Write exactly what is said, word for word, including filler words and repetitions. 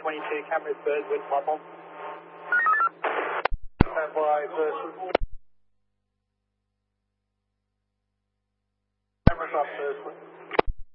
twenty-two, camera third with platform. Stand by, first. Cameras up, first.